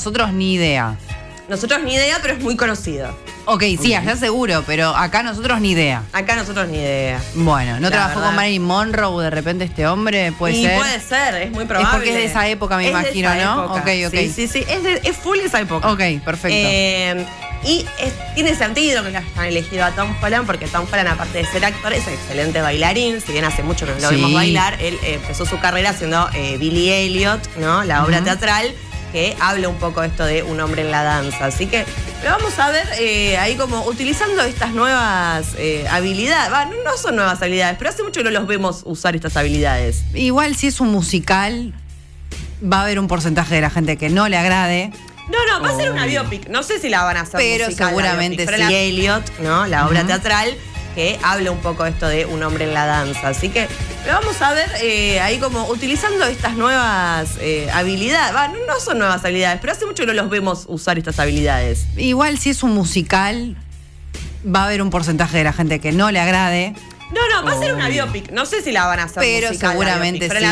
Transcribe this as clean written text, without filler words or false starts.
nosotros ni idea. Nosotros ni idea, pero es muy conocido. Ok, sí, allá seguro, pero acá nosotros ni idea. Acá nosotros ni idea. Bueno, ¿no La trabajó verdad. con Marilyn Monroe de repente este hombre? ¿Puede Y ser? puede ser, es muy probable. Es porque es de esa época, me Es de imagino, esa ¿no? época. Ok. Sí. Es full esa época. Ok, perfecto. Tiene sentido que lo hayan elegido a Tom Holland, porque Tom Holland, aparte de ser actor, es un excelente bailarín. Si bien hace mucho que no lo Sí. vimos bailar, él empezó su carrera haciendo Billy Elliot, ¿no? La obra teatral, que habla un poco esto de un hombre en la danza. Así que lo vamos a ver ahí como utilizando estas nuevas habilidades. No son nuevas habilidades, pero hace mucho que no los vemos usar estas habilidades. Igual si es un musical, va a haber un porcentaje de la gente que no le agrade. No, va a ser una biopic. No sé si la van a hacer Pero musical, seguramente la biopic, pero sí. Billy Elliot, ¿no? La obra teatral, que habla un poco esto de un hombre en la danza. Así que lo vamos a ver ahí como utilizando estas nuevas habilidades. No son nuevas habilidades, pero hace mucho que no los vemos usar estas habilidades. Igual si es un musical, va a haber un porcentaje de la gente que no le agrade. No, va a ser una biopic. No sé si la van a hacer Pero musical, la seguramente biopic, pero sí.